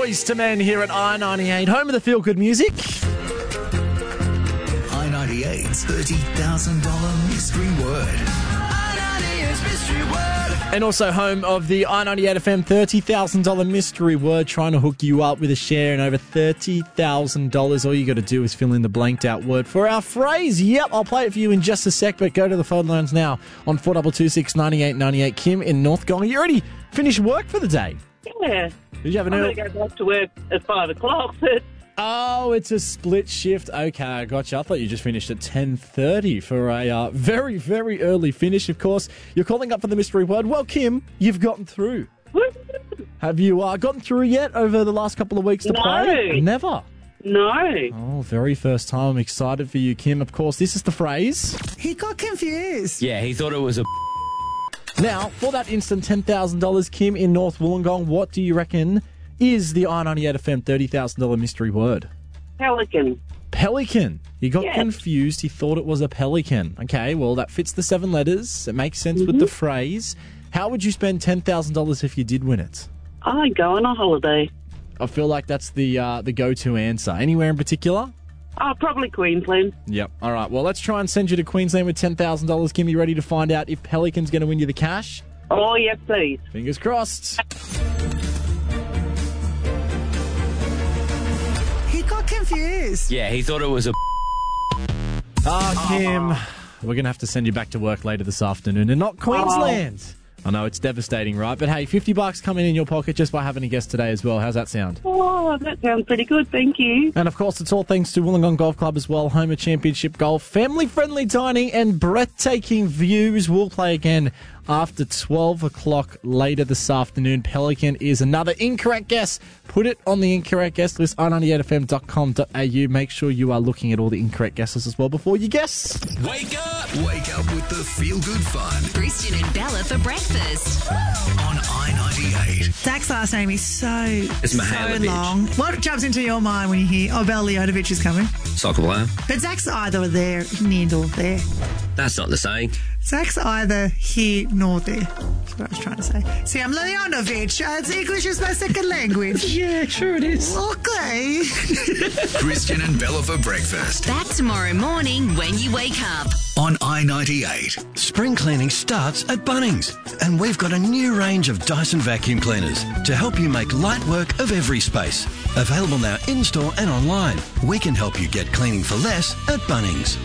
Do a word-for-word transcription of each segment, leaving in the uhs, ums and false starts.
Boys to Men here at I ninety-eight, home of the feel-good music. I ninety-eight's thirty thousand dollars mystery word. I ninety-eight's mystery word. And also home of the I ninety-eight F M thirty thousand dollars mystery word, trying to hook you up with a share in over thirty thousand dollars. All you got to do is fill in the blanked out word for our phrase. Yep, I'll play it for you in just a sec, but go to the phone lines now on four two two six, nine eight nine eight. Kim in North Gong. You already finished work for the day? Yeah. Did you have an I'm early... going to go back to work at five o'clock, but... Oh, it's a split shift. Okay, I gotcha. I thought you just finished at ten thirty for a uh, very, very early finish. Of course, you're calling up for the mystery word. Well, Kim, you've gotten through. Have you uh, gotten through yet over the last couple of weeks to No. play? Never. No. Oh, very first time. I'm excited for you, Kim. Of course, this is the phrase. He got confused. Yeah, he thought it was a... Now, for that instant ten thousand dollars, Kim in North Wollongong, what do you reckon is the I ninety-eight F M thirty thousand dollars mystery word? Pelican. Pelican. He got Yes. confused. He thought it was a pelican. Okay, well, that fits the seven letters. It makes sense with the phrase. How would you spend ten thousand dollars if you did win it? I go on a holiday. I feel like that's the uh, the go-to answer. Anywhere in particular? Oh, probably Queensland. Yep. All right, well, let's try and send you to Queensland with ten thousand dollars. Kim, you ready to find out if Pelican's going to win you the cash? Oh, yes, please. Fingers crossed. He got confused. Yeah, he thought it was a... Ah, Kim, we're going to have to send you back to work later this afternoon and not Queensland. I know, it's devastating, right? But hey, fifty bucks coming in your pocket just by having a guest today as well. How's that sound? Oh, that sounds pretty good. Thank you. And of course, it's all thanks to Wollongong Golf Club as well, home of championship golf, family-friendly dining and breathtaking views. We'll play again after twelve o'clock later this afternoon. Pelican is another incorrect guess. Put it on the incorrect guest list, i ninety-eight f m dot com dot a u. Make sure you are looking at all the incorrect guesses as well before you guess. Wake up! Wake up with the feel-good fun Christian and Bella for breakfast. on I ninety-eight. Zach's last name is so, It's so Mihailovic. long. What jumps into your mind when you hear, oh, Bel Leonovic is coming? Soccer player. But Zach's either there, near nor there. That's not the saying. Zach's either here nor there. That's what I was trying to say. See, I'm Leonovic. Uh, it's English is my second language. Yeah, sure it is. Okay. Christian and Bella for breakfast Back tomorrow morning when you wake up. on I ninety-eight. Spring cleaning starts at Bunnings, and we've got a new range of Dyson vacuum cleaners to help you make light work of every space. Available now in-store and online. We can help you get cleaning for less at Bunnings.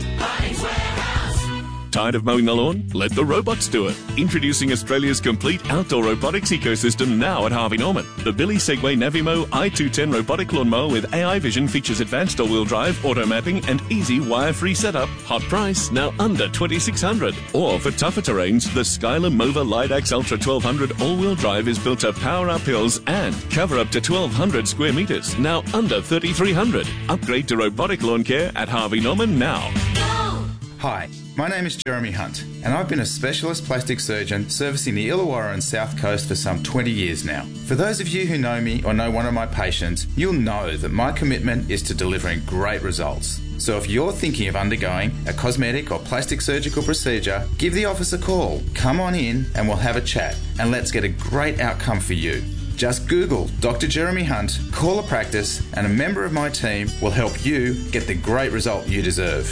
Tired of mowing the lawn? Let the robots do it. Introducing Australia's complete outdoor robotics ecosystem now at Harvey Norman. The Billy Segway Navimo i two ten robotic lawnmower with A I vision features advanced all-wheel drive, auto mapping, and easy wire-free setup. Hot price, now under twenty-six hundred dollars. Or for tougher terrains, the Skylar Mova Lidax Ultra twelve hundred all-wheel drive is built to power up hills and cover up to twelve hundred square metres, now under thirty-three hundred dollars. Upgrade to robotic lawn care at Harvey Norman now. Hi, my name is Jeremy Hunt, and I've been a specialist plastic surgeon servicing the Illawarra and South Coast for some twenty years now. For those of you who know me or know one of my patients, you'll know that my commitment is to delivering great results. So if you're thinking of undergoing a cosmetic or plastic surgical procedure, give the office a call. Come on in and we'll have a chat, and let's get a great outcome for you. Just Google Doctor Jeremy Hunt, call a practice, and a member of my team will help you get the great result you deserve.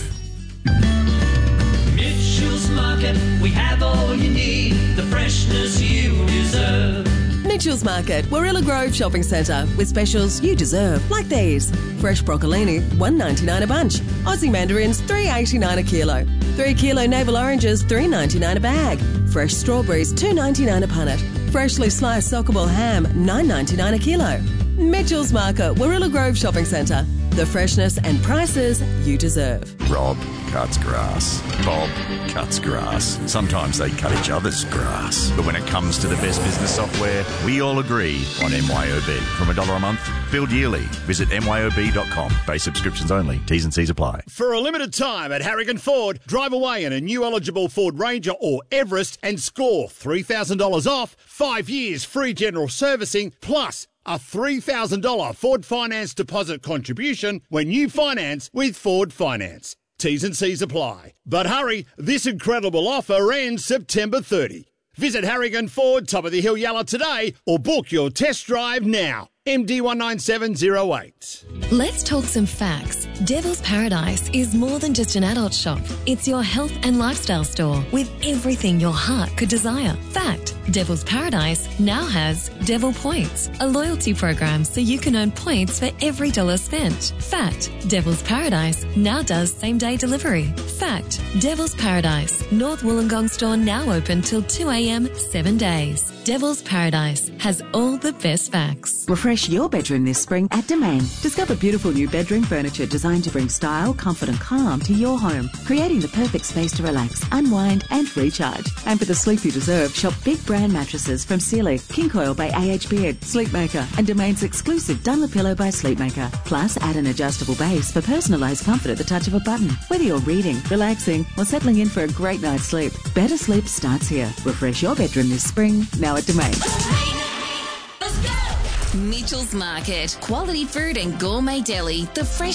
Mitchell's Market, we have all you need, the freshness you deserve. Mitchell's Market, Warilla Grove Shopping Centre, with specials you deserve, like these. Fresh broccolini, one ninety-nine a bunch. Aussie mandarins, three eighty-nine a kilo. Three kilo navel oranges, three ninety-nine a bag. Fresh strawberries, two ninety-nine a punnet. Freshly sliced sockerball ham, nine ninety-nine a kilo. Mitchell's Market, Warilla Grove Shopping Centre. The freshness and prices you deserve. Rob cuts grass. Bob cuts grass. Sometimes they cut each other's grass. But when it comes to the best business software, we all agree on M Y O B. From a dollar a month, billed yearly. Visit M Y O B dot com. Base subscriptions only. T's and C's apply. For a limited time at Harrigan Ford, drive away in a new eligible Ford Ranger or Everest and score three thousand dollars off, five years free general servicing, plus a three thousand dollars Ford Finance deposit contribution when you finance with Ford Finance. T's and C's apply. But hurry, this incredible offer ends September thirtieth. Visit Harrigan Ford, top of the hill Yalla today, or book your test drive now. M D one nine seven zero eight. Let's talk some facts. Devil's Paradise is more than just an adult shop. It's your health and lifestyle store with everything your heart could desire. Fact, Devil's Paradise now has Devil Points, a loyalty program so you can earn points for every dollar spent. Fact, Devil's Paradise now does same-day delivery. Fact, Devil's Paradise, North Wollongong store now open till two a.m, seven days. Devil's Paradise has all the best facts. Refresh your bedroom this spring at Domain. Discover beautiful new bedroom furniture designed to bring style, comfort and calm to your home, creating the perfect space to relax, unwind and recharge. And for the sleep you deserve, shop big brand mattresses from Sealy, King Coil by A H Beard, Sleepmaker and Domain's exclusive Dunlop by Sleepmaker. Plus, add an adjustable base for personalised comfort at the touch of a button. Whether you're reading, relaxing or settling in for a great night's sleep, better sleep starts here. Refresh your bedroom this spring, now at Domain. Mitchell's Market. Quality food and gourmet deli. The fresh